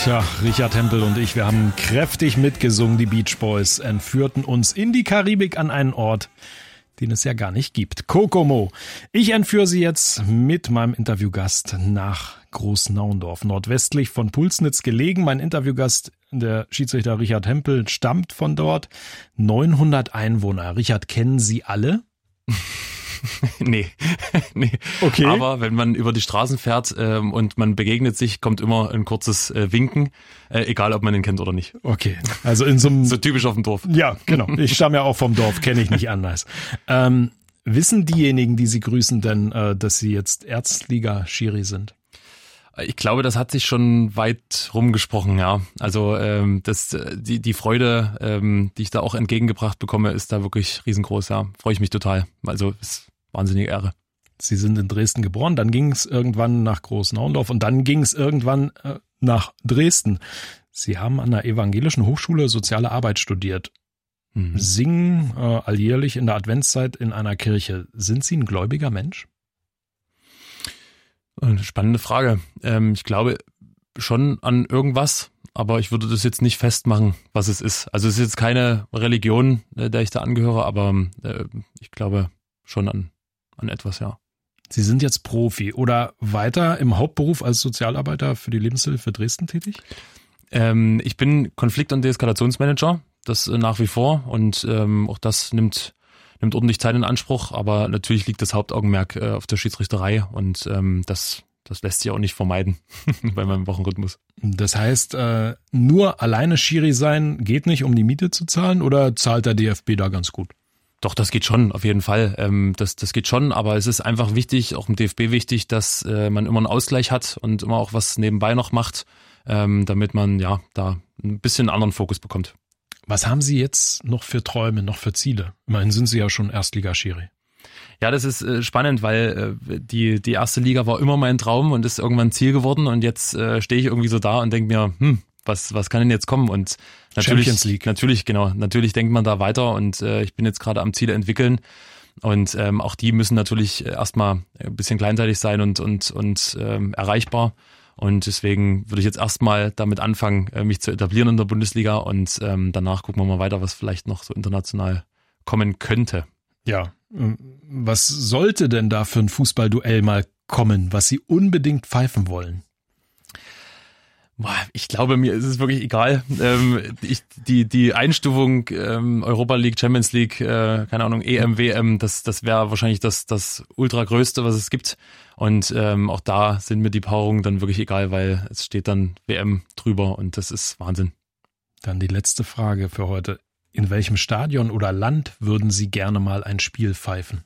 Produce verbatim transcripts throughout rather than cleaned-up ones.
Tja, Richard Hempel und ich, wir haben kräftig mitgesungen. Die Beach Boys entführten uns in die Karibik an einen Ort, den es ja gar nicht gibt. Kokomo. Ich entführe Sie jetzt mit meinem Interviewgast nach Großnaundorf, nordwestlich von Pulsnitz gelegen. Mein Interviewgast, der Schiedsrichter Richard Hempel, stammt von dort. neunhundert Einwohner. Richard, kennen Sie alle? Nee, nee. Okay. Aber wenn man über die Straßen fährt ähm, und man begegnet sich, kommt immer ein kurzes äh, Winken, äh, egal ob man ihn kennt oder nicht. Okay, also in so einem... So typisch auf dem Dorf. Ja, genau. Ich stamme ja auch vom Dorf, kenne ich nicht anders. Ähm, wissen diejenigen, die Sie grüßen, denn, äh, dass Sie jetzt Erstliga-Schiri sind? Ich glaube, das hat sich schon weit rumgesprochen, ja. Also ähm, das, die die Freude, ähm, die ich da auch entgegengebracht bekomme, ist da wirklich riesengroß, ja. Freue ich mich total. Also ist wahnsinnige Ehre. Sie sind in Dresden geboren, dann ging es irgendwann nach Großnaundorf und dann ging es irgendwann äh, nach Dresden. Sie haben an der Evangelischen Hochschule Soziale Arbeit studiert, mhm. singen äh, alljährlich in der Adventszeit in einer Kirche. Sind Sie ein gläubiger Mensch? Eine spannende Frage. Ähm, ich glaube schon an irgendwas, aber ich würde das jetzt nicht festmachen, was es ist. Also es ist jetzt keine Religion, äh, der ich da angehöre, aber äh, ich glaube schon an, an etwas, ja. Sie sind jetzt Profi oder weiter im Hauptberuf als Sozialarbeiter für die Lebenshilfe Dresden tätig? Ähm, ich bin Konflikt- und Deeskalationsmanager, das äh, nach wie vor, und ähm, auch das nimmt nimmt ordentlich Zeit in Anspruch, aber natürlich liegt das Hauptaugenmerk äh, auf der Schiedsrichterei und ähm, das das lässt sich auch nicht vermeiden bei meinem Wochenrhythmus. Das heißt, äh, nur alleine Schiri sein geht nicht, um die Miete zu zahlen, oder zahlt der D F B da ganz gut? Doch, das geht schon, auf jeden Fall. Ähm, das, das geht schon, aber es ist einfach wichtig, auch im D F B wichtig, dass äh, man immer einen Ausgleich hat und immer auch was nebenbei noch macht, ähm, damit man ja da ein bisschen einen anderen Fokus bekommt. Was haben Sie jetzt noch für Träume, noch für Ziele? Immerhin sind Sie ja schon Erstliga-Schiri. Ja, das ist äh, spannend, weil äh, die die erste Liga war immer mein Traum und ist irgendwann Ziel geworden und jetzt äh, stehe ich irgendwie so da und denke mir, hm, was was kann denn jetzt kommen? Und natürlich, Champions League. Natürlich, genau, natürlich denkt man da weiter und äh, ich bin jetzt gerade am Ziele entwickeln und ähm, auch die müssen natürlich erstmal ein bisschen kleinteilig sein und und und ähm, erreichbar. Und deswegen würde ich jetzt erstmal damit anfangen, mich zu etablieren in der Bundesliga und ähm, danach gucken wir mal weiter, was vielleicht noch so international kommen könnte. Ja, was sollte denn da für ein Fußballduell mal kommen, was Sie unbedingt pfeifen wollen? Ich glaube, mir ist es wirklich egal. Ähm, ich, die die Einstufung ähm, Europa League, Champions League, äh, keine Ahnung, E M, W M, das das wäre wahrscheinlich das das ultragrößte, was es gibt. Und ähm, auch da sind mir die Paarungen dann wirklich egal, weil es steht dann W M drüber und das ist Wahnsinn. Dann die letzte Frage für heute. In welchem Stadion oder Land würden Sie gerne mal ein Spiel pfeifen?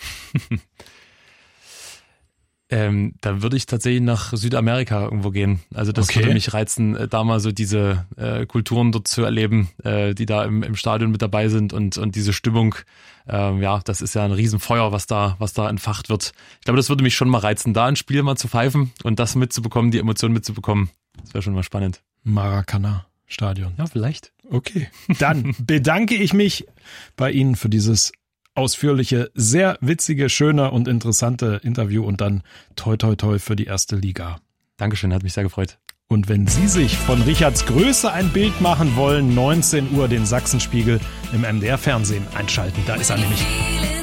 Ähm, da würde ich tatsächlich nach Südamerika irgendwo gehen. Also das Okay. würde mich reizen, da mal so diese äh, Kulturen dort zu erleben, äh, die da im, im Stadion mit dabei sind und und diese Stimmung. Ähm, ja, das ist ja ein Riesenfeuer, was da was da entfacht wird. Ich glaube, das würde mich schon mal reizen, da ein Spiel mal zu pfeifen und das mitzubekommen, die Emotionen mitzubekommen. Das wäre schon mal spannend. Maracanã Stadion. Ja, vielleicht. Okay. Dann bedanke ich mich bei Ihnen für dieses ausführliche, sehr witzige, schöne und interessante Interview und dann toi toi toi für die erste Liga. Dankeschön, hat mich sehr gefreut. Und wenn Sie sich von Richards Größe ein Bild machen wollen, neunzehn Uhr den Sachsenspiegel im M D R Fernsehen einschalten. Da ist er nämlich.